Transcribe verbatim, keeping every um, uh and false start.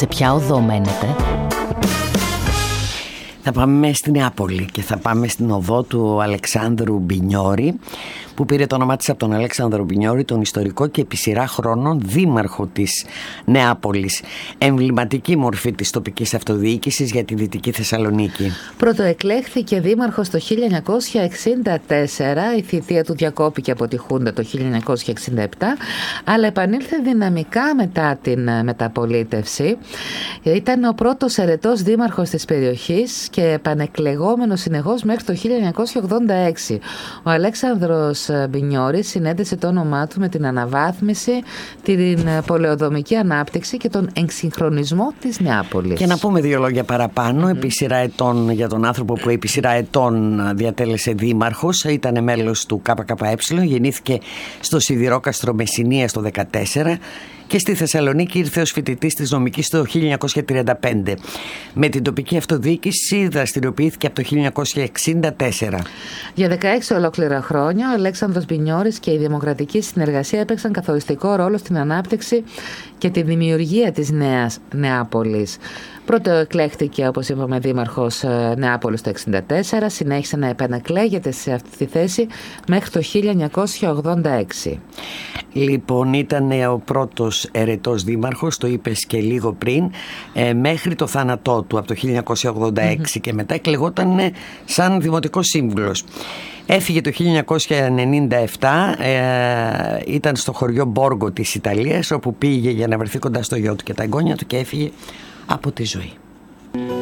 σε ποια οδό μένετε? Θα πάμε στη Νεάπολη και θα πάμε στην οδό του Αλεξάνδρου Μπινιόρη, που πήρε το όνομά της από τον Αλέξανδρο Μπινιόρη, τον ιστορικό και επί σειρά χρόνων δήμαρχο της Νεάπολης. Εμβληματική μορφή της τοπικής αυτοδιοίκησης για τη Δυτική Θεσσαλονίκη. Πρωτοεκλέχθηκε δήμαρχος το χίλια εννιακόσια εξήντα τέσσερα, η θητεία του διακόπηκε από τη Χούντα το χίλια εννιακόσια εξήντα επτά, αλλά επανήλθε δυναμικά μετά την μεταπολίτευση. Ήταν ο πρώτος ερετός δήμαρχος της περιοχής και επανεκλεγόμενος συνεχώς μέχρι το χίλια εννιακόσια ογδόντα έξι. Ο Αλέξανδρος Μπινιόρης συνέδεσε το όνομά του με την αναβάθμιση, την πολεοδομική ανάπτυξη και τον εξυγχρονισμό της Νεάπολης. Και να πούμε δύο λόγια παραπάνω. Mm. Επί σειρά ετών, για τον άνθρωπο που επί σειρά ετών διατέλεσε δήμαρχος, ήταν μέλος του ΚΚΕ, γεννήθηκε στο Σιδηρόκαστρο Μεσσηνίας το χίλια εννιακόσια δεκατέσσερα και στη Θεσσαλονίκη ήρθε ως φοιτητής της νομικής το χίλια εννιακόσια τριάντα πέντε. Με την τοπική αυτοδιοίκηση δραστηριοποιήθηκε από το χίλια εννιακόσια εξήντα τέσσερα. Για δεκαέξι ολόκληρα χρόνια, ο Αλέξανδρος Μπινιόρης και η δημοκρατική συνεργασία έπαιξαν καθοριστικό ρόλο στην ανάπτυξη και τη δημιουργία της νέας Νεάπολης. Πρώτο εκλέχθηκε, όπως είπαμε, δήμαρχος Νεάπολης το εξήντα τέσσερα, συνέχισε να επανεκλέγεται σε αυτή τη θέση μέχρι το χίλια εννιακόσια ογδόντα έξι. Λοιπόν, ήταν ο πρώτος ερετός δήμαρχος, το είπες και λίγο πριν, ε, μέχρι το θάνατό του από το χίλια εννιακόσια ογδόντα έξι mm-hmm. και μετά εκλεγόταν σαν δημοτικός σύμβουλος. Έφυγε το χίλια εννιακόσια ενενήντα επτά, ε, ήταν στο χωριό Μπόργκο της Ιταλίας, όπου πήγε για να βρεθεί κοντά στο γιο του και τα εγγόνια του και έφυγε από τη ζωή.